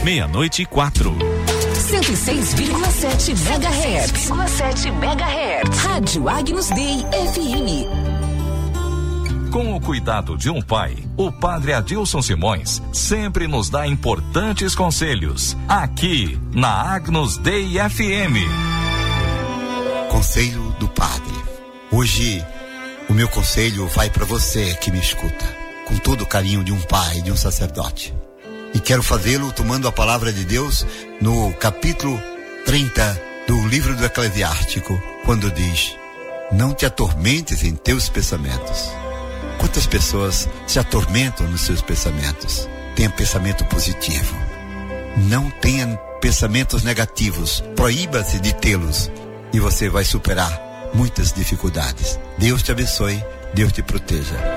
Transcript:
0000-619-619-604. 106,7 MHz. Rádio Agnus Dei FM. Com o cuidado de um pai, o Padre Adilson Simões sempre nos dá importantes conselhos, aqui na Agnus Dei FM. Conselho do Padre. Hoje, o meu conselho vai para você que me escuta, com todo o carinho de um pai, de um sacerdote. E quero fazê-lo tomando a palavra de Deus no capítulo 30 do livro do Eclesiástico, quando diz: não te atormentes em teus pensamentos. Quantas pessoas se atormentam nos seus pensamentos? Tenha pensamento positivo. Não tenha pensamentos negativos. Proíba-se de tê-los e você vai superar muitas dificuldades. Deus te abençoe, Deus te proteja.